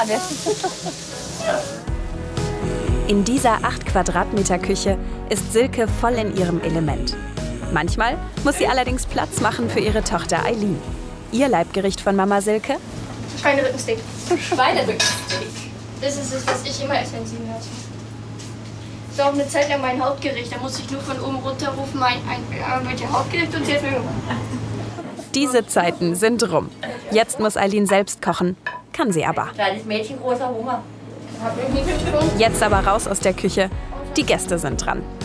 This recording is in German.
In dieser 8 Quadratmeter Küche ist Silke voll in ihrem Element. Manchmal muss sie allerdings Platz machen für ihre Tochter Eileen. Ihr Leibgericht von Mama Silke? Schweinerückensteak. Schweinerückensteak. Das ist es, was ich immer esse, wenn sie ihn hört. Das war auch eine Zeit lang mein Hauptgericht. Da musste ich nur von oben runter rufen, bitte Hauptgericht und sie hat mir gemacht. Diese Zeiten sind rum. Jetzt muss Eileen selbst kochen. Kann sie aber. Kleines Mädchen, großer Hunger. Hab ich nie getrunken. Jetzt aber raus aus der Küche. Die Gäste sind dran.